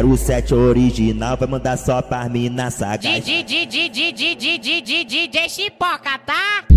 07 original, vai mandar só pra mina sagaz. DJ Chipoca, tá?